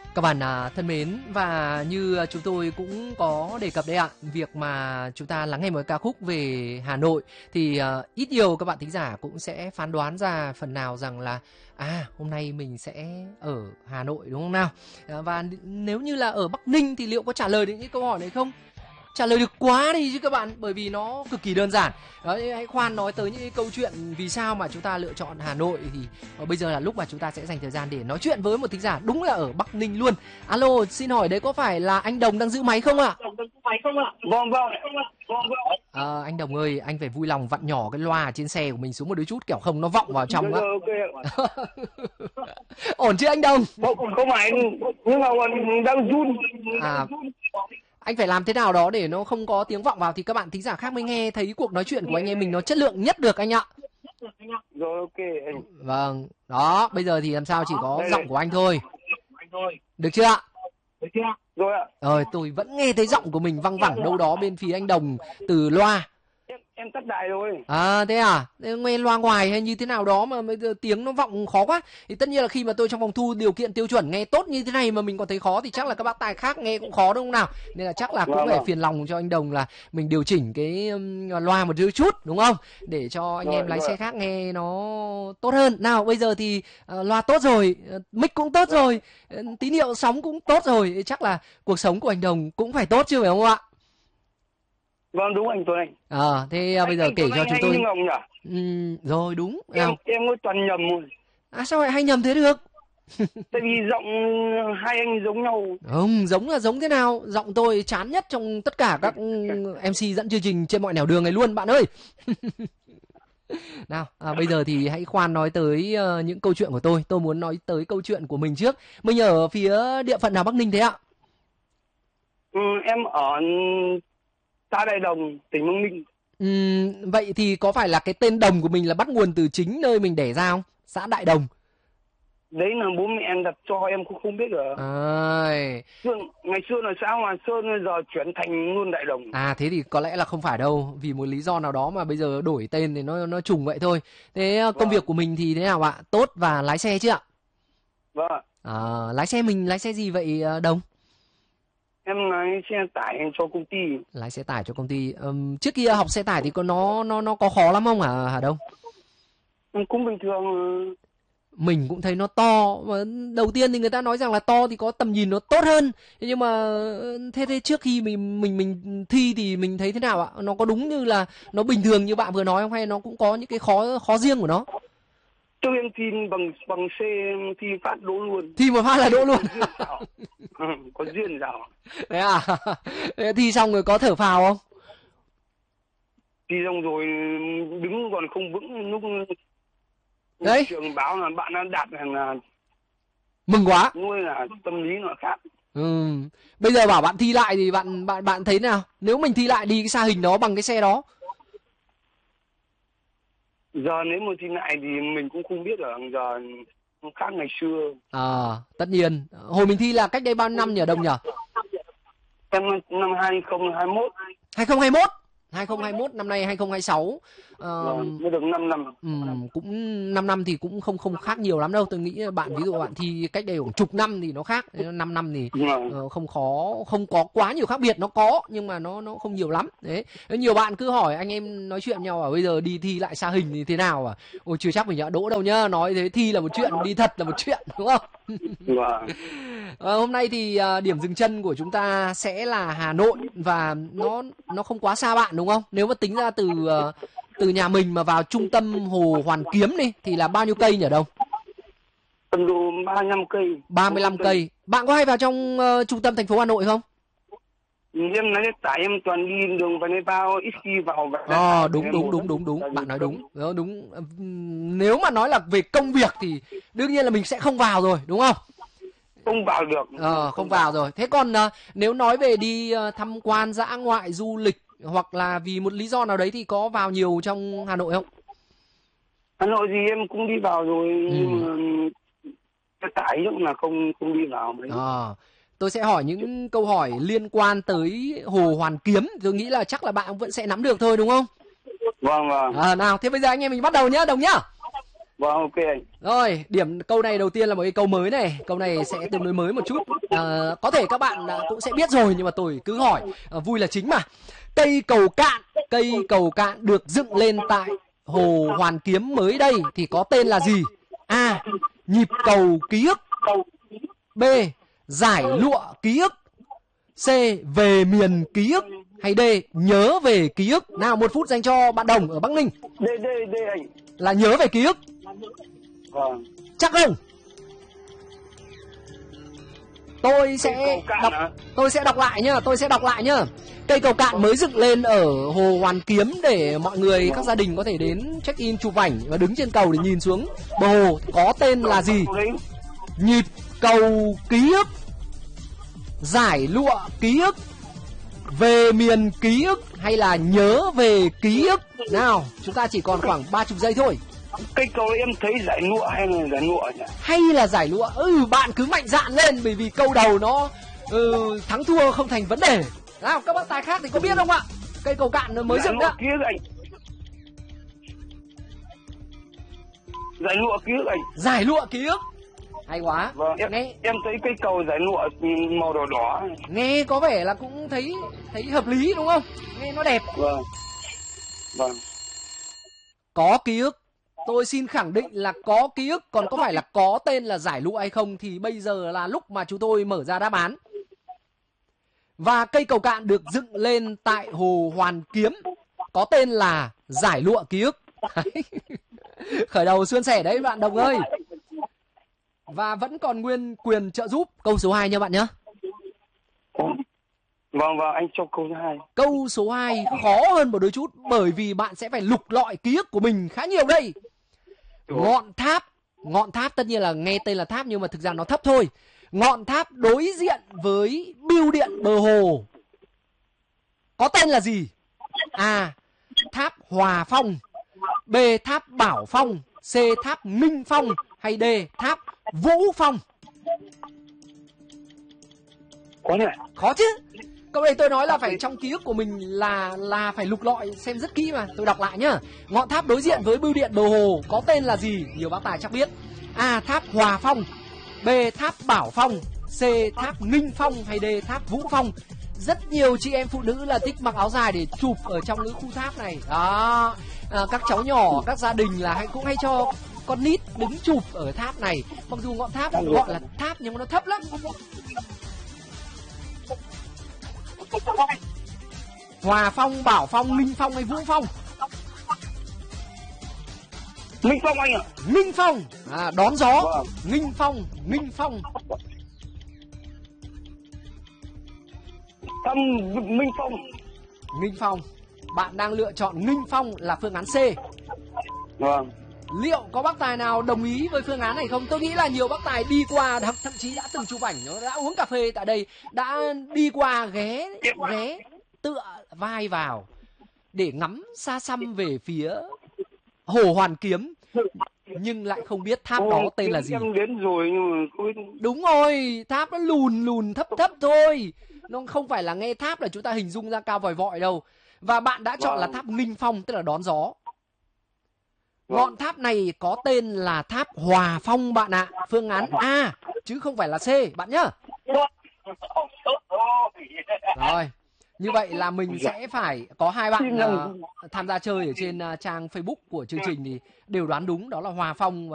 Các bạn thân mến, và như chúng tôi cũng có đề cập đấy ạ, việc mà chúng ta lắng nghe một ca khúc về Hà Nội thì ít nhiều các bạn thính giả cũng sẽ phán đoán ra phần nào rằng là hôm nay mình sẽ ở Hà Nội đúng không nào? Và nếu như là ở Bắc Ninh thì liệu có trả lời được những câu hỏi này không? Trả lời được quá đi chứ các bạn, bởi vì nó cực kỳ đơn giản. Đấy, hãy khoan nói tới những cái câu chuyện vì sao mà chúng ta lựa chọn Hà Nội thì bây giờ là lúc mà chúng ta sẽ dành thời gian để nói chuyện với một thính giả đúng là ở Bắc Ninh luôn. Alo, xin hỏi đấy có phải là anh Đồng đang giữ máy không ạ? Vâng. Anh Đồng ơi, anh phải vui lòng vặn nhỏ cái loa trên xe của mình xuống một đôi chút, kiểu không nó vọng vào trong á. Ổn chứ anh Đồng? Không phải, nhưng mà đang run. Anh phải làm thế nào đó để nó không có tiếng vọng vào thì các bạn thính giả khác mới nghe thấy cuộc nói chuyện của anh em mình nó chất lượng nhất được anh ạ. Rồi, ok. Vâng, đó, bây giờ thì làm sao chỉ có giọng của anh thôi. Được chưa ạ? Rồi ạ. Rồi, tôi vẫn nghe thấy giọng của mình văng vẳng đâu đó bên phía anh Đồng từ loa. Em tắt đài rồi. Thế à? Nghe loa ngoài hay như thế nào đó mà bây giờ tiếng nó vọng khó quá. Thì tất nhiên là khi mà tôi trong phòng thu điều kiện tiêu chuẩn nghe tốt như thế này mà mình còn thấy khó thì chắc là các bác tài khác nghe cũng khó đúng không nào? Nên là chắc là cũng phải phiền lòng cho anh Đồng là mình điều chỉnh cái loa một chút đúng không? Để cho anh em lái xe khác nghe nó tốt hơn. Nào bây giờ thì loa tốt rồi, mic cũng tốt rồi, tín hiệu sóng cũng tốt rồi, chắc là cuộc sống của anh Đồng cũng phải tốt chứ phải không ạ? Vâng, đúng anh Tuấn Anh. Thế bây giờ kể cho chúng tôi. Rồi đúng. Em có toàn nhầm rồi. Sao lại hay nhầm thế được? Tại vì giọng hai anh giống nhau. Không, giống là giống thế nào? Giọng tôi chán nhất trong tất cả các MC dẫn chương trình trên mọi nẻo đường này luôn bạn ơi. Nào, bây giờ thì hãy khoan nói tới những câu chuyện của tôi. Tôi muốn nói tới câu chuyện của mình trước. Mình ở phía địa phận nào Bắc Ninh thế ạ? Em ở xã Đại Đồng, tỉnh Bắc Ninh. Vậy thì có phải là cái tên Đồng của mình là bắt nguồn từ chính nơi mình đẻ ra không? Xã Đại Đồng. Đấy là bố mẹ em đặt cho, em cũng không biết được. Ngày xưa là xã Hòa Sơn, giờ chuyển thành luôn Đại Đồng. Thế thì có lẽ là không phải đâu, vì một lý do nào đó mà bây giờ đổi tên thì nó trùng vậy thôi. Thế công việc của mình thì thế nào ạ? Tốt và lái xe chứ ạ? Vâng. Lái xe mình lái xe gì vậy Đồng? Em lái xe tải cho công ty. Lái xe tải cho công ty. Trước kia học xe tải thì nó có khó lắm không hả Đông? Cũng bình thường. Mình cũng thấy nó to. Mà đầu tiên thì người ta nói rằng là to thì có tầm nhìn nó tốt hơn. Nhưng mà thế trước khi mình thi thì mình thấy thế nào ạ? Nó có đúng như là nó bình thường như bạn vừa nói không, hay nó cũng có những cái khó riêng của nó? Trước em thi bằng C, em thi phát đỗ luôn. Thi một phát là đỗ luôn. Có duyên sao? Thế à? Thi xong rồi có thở phào không? Thi xong rồi đứng còn không vững, lúc đấy trường báo là bạn đã đạt là mừng quá. nuôi là tâm lý nó khác. Bây giờ bảo bạn thi lại thì bạn thấy nào? Nếu mình thi lại đi cái xa hình đó bằng cái xe đó. Giờ nếu mà thi lại thì mình cũng không biết được, giờ nó khác ngày xưa. Tất nhiên. Hồi mình thi là cách đây bao năm nhỉ Đồng nhỉ? Em năm 2021. 2021, năm nay 2026. Mới được 5 năm. Cũng 5 năm thì cũng không khác nhiều lắm đâu. Tôi nghĩ bạn ví dụ bạn thi cách đây khoảng chục năm thì nó khác. 5 năm thì không có quá nhiều khác biệt, nó có nhưng mà nó không nhiều lắm. Đấy. Nhiều bạn cứ hỏi anh em nói chuyện nhau bây giờ đi thi lại xa hình thì thế nào ôi chưa chắc mình đã đỗ đâu nhá. Nói thế thi là một chuyện, đi thật là một chuyện đúng không? Hôm nay thì điểm dừng chân của chúng ta sẽ là Hà Nội và nó không quá xa bạn đúng không? Nếu mà tính ra từ nhà mình mà vào trung tâm Hồ Hoàn Kiếm đi thì là bao nhiêu cây nhỉ Đông? Tầm độ 35 cây. 35 cây. Bạn có hay vào trong trung tâm thành phố Hà Nội không? Em nói tại em toàn đi đường vào đây vào, ít khi vào. Đúng. Bạn nói đúng. Đúng. Nếu mà nói là về công việc thì đương nhiên là mình sẽ không vào rồi, đúng không? Không vào được. Không vào rồi. Thế còn nếu nói về đi tham quan dã ngoại du lịch hoặc là vì một lý do nào đấy thì có vào nhiều trong Hà Nội không? Hà Nội thì em cũng đi vào rồi, nhưng mà tải cũng là không đi vào mấy. Tôi sẽ hỏi những câu hỏi liên quan tới Hồ Hoàn Kiếm. Tôi nghĩ là chắc là bạn vẫn sẽ nắm được thôi đúng không? Vâng. Nào, thế bây giờ anh em mình bắt đầu nhá, Đồng nhá. Vâng, ok anh. Rồi, điểm câu này đầu tiên là một cái câu mới này. Câu này sẽ tương đối mới một chút. Có thể các bạn cũng sẽ biết rồi, nhưng mà tôi cứ hỏi. Vui là chính mà. Cây cầu cạn được dựng lên tại Hồ Hoàn Kiếm mới đây thì có tên là gì? A. Nhịp cầu ký ức. B. Giải lụa ký ức. C. Về miền ký ức. Hay D. Nhớ về ký ức. Nào, 1 phút dành cho bạn Đồng ở Bắc Ninh. D anh. Là nhớ về ký ức. Vâng. Chắc không? Tôi sẽ đọc lại nhá. Cây cầu cạn mới dựng lên ở Hồ Hoàn Kiếm để mọi người, các gia đình có thể đến check in chụp ảnh và đứng trên cầu để nhìn xuống bờ hồ. Có tên là gì? Nhịp cầu ký ức, giải lụa ký ức, về miền ký ức hay là nhớ về ký ức? Nào, chúng ta chỉ còn khoảng 30 giây thôi. Cây cầu em thấy giải lụa hay là giải lụa nhỉ? Hay là giải lụa? Bạn cứ mạnh dạn lên, bởi vì câu đầu nó thắng thua không thành vấn đề. Nào, các bác tài khác thì có biết không ạ? Cây cầu cạn nó mới dựng đó. Giải lụa ký ức anh. Giải lụa ký ức. Hay quá. Vâng, em thấy cây cầu giải lụa màu đỏ đỏ. Nghe có vẻ là cũng thấy hợp lý đúng không? Nghe nó đẹp. Vâng. Có ký ức. Tôi xin khẳng định là có ký ức. Còn có phải là có tên là giải lụa hay không thì bây giờ là lúc mà chúng tôi mở ra đáp án. Và cây cầu cạn được dựng lên tại Hồ Hoàn Kiếm có tên là giải lụa ký ức. Khởi đầu suôn sẻ đấy bạn Đồng ơi. Và vẫn còn nguyên quyền trợ giúp. Câu số 2 nha bạn nhé. Vâng, anh cho câu thứ 2. Câu số 2 khó hơn một đôi chút, bởi vì bạn sẽ phải lục lọi ký ức của mình khá nhiều đây. Ngọn tháp tất nhiên là nghe tên là tháp nhưng mà thực ra nó thấp thôi. Ngọn tháp đối diện với bưu điện bờ hồ có tên là gì? A. Tháp Hòa Phong. B. Tháp Bảo Phong. C. Tháp Minh Phong. Hay D. Tháp Vũ Phong? Khó chứ. Câu này tôi nói là phải trong ký ức của mình là phải lục lọi xem rất kỹ mà. Tôi đọc lại nhá. Ngọn tháp đối diện với bưu điện bờ hồ có tên là gì? Nhiều bác tài chắc biết. A. Tháp Hòa Phong. B. Tháp Bảo Phong. C. Tháp Minh Phong. Hay D. Tháp Vũ Phong? Rất nhiều chị em phụ nữ là thích mặc áo dài để chụp ở trong cái khu tháp này. Đó. Các cháu nhỏ, các gia đình là cũng hay cho con nít đứng chụp ở tháp này. Mặc dù ngọn tháp gọi là tháp nhưng mà nó thấp lắm. Hòa Phong, Bảo Phong, Minh Phong hay Vũ Phong? Minh Phong anh ạ. Minh Phong. Đón gió. Minh Phong. Minh Phong. Bạn đang lựa chọn Minh Phong là phương án C. Vâng. Liệu có bác tài nào đồng ý với phương án này không? Tôi nghĩ là nhiều bác tài đi qua, thậm chí đã từng chụp ảnh, đã uống cà phê tại đây, đã đi qua ghé tựa vai vào để ngắm xa xăm về phía Hồ Hoàn Kiếm, nhưng lại không biết tháp đó tên là gì. Em đến rồi nhưng mà đúng rồi, tháp nó lùn thấp thôi. Nó không phải là nghe tháp là chúng ta hình dung ra cao vòi vọi đâu. Và bạn đã chọn là tháp Minh Phong, tức là đón gió. Ngọn tháp này có tên là tháp Hòa Phong bạn ạ. Phương án A chứ không phải là C bạn nhá. Rồi, như vậy là mình sẽ phải có 2 bạn tham gia chơi ở trên trang Facebook của chương trình thì đều đoán đúng, đó là Hòa Phong